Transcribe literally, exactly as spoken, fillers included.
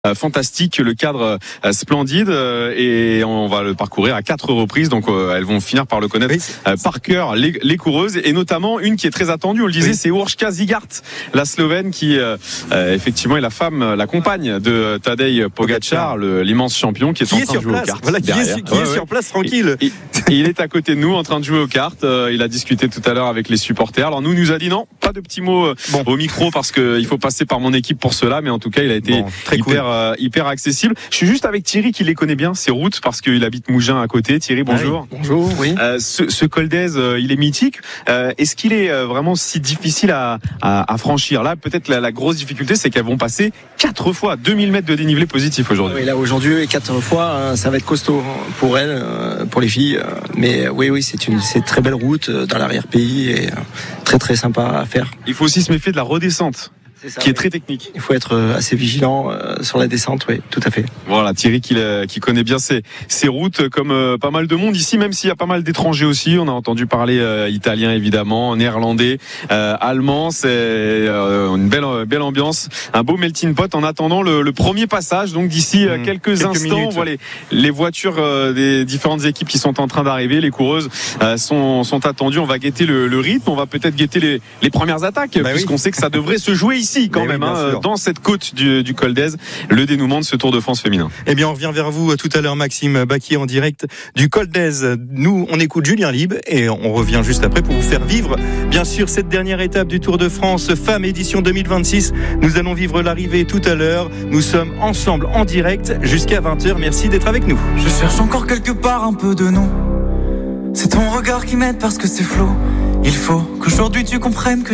Euh, fantastique, le cadre euh, splendide euh, et on va le parcourir à quatre reprises, donc euh, elles vont finir par le connaître oui. euh, par cœur, les, les coureuses, et notamment une qui est très attendue, on le disait, oui. c'est Urška Zigart, la Slovène qui euh, euh, effectivement est la femme, la compagne de Tadej Pogačar, le, l'immense champion qui est qui en est train de jouer place. aux cartes. Voilà, qui derrière. est, qui ouais, est ouais. sur place tranquille. Et, et, et il est à côté de nous en train de jouer aux cartes, euh, il a discuté tout à l'heure avec les supporters. Alors nous, il nous a dit non, pas de petits mots euh, bon. au micro parce qu'il faut passer par mon équipe pour cela, mais en tout cas il a été bon, très hyper, cool. euh, hyper accessible. Je suis juste avec Thierry qui les connaît bien, ses routes, parce qu'il habite Mougins à côté. Thierry, bonjour. Oui, bonjour, oui. Euh, ce, ce col d'Aise, euh, il est mythique. Euh, est-ce qu'il est euh, vraiment si difficile à, à, à franchir? Là, peut-être la, la grosse difficulté, c'est qu'elles vont passer quatre fois deux mille mètres de dénivelé positif aujourd'hui. Oui, là aujourd'hui, quatre fois, hein, ça va être costaud pour elles, euh, pour les filles. Euh, mais oui, oui, c'est une, c'est une très belle route euh, dans l'arrière-pays et euh, très très sympa à faire. Il faut aussi se méfier de la redescente. C'est ça, qui est oui. très technique. Il faut être assez vigilant euh, sur la descente, oui, tout à fait. Voilà, Thierry qui, qui connaît bien ces, ces routes, comme euh, pas mal de monde ici, même s'il y a pas mal d'étrangers aussi. On a entendu parler euh, italien évidemment, néerlandais, euh, allemand. C'est euh, une belle, belle ambiance, un beau melting pot. En attendant le, le premier passage, donc d'ici mmh, quelques, quelques instants, minutes. on voit les, les voitures euh, des différentes équipes qui sont en train d'arriver. Les coureuses euh, sont, sont attendues. On va guetter le, le rythme, on va peut-être guetter les, les premières attaques, bah puisqu'on oui. sait que ça devrait se jouer ici. Ici quand Mais même, oui, hein, dans cette côte du, du col d'Aise, le dénouement de ce Tour de France féminin. Eh bien, on revient vers vous tout à l'heure, Maxime Baquier, en direct du col d'Aise. Nous, on écoute Julien Libre et on revient juste après pour vous faire vivre, bien sûr, cette dernière étape du Tour de France, Femmes édition deux mille vingt-six. Nous allons vivre l'arrivée tout à l'heure. Nous sommes ensemble en direct jusqu'à vingt heures. Merci d'être avec nous. Je cherche encore quelque part un peu de nous. C'est ton regard qui m'aide parce que c'est flou. Il faut qu'aujourd'hui tu comprennes que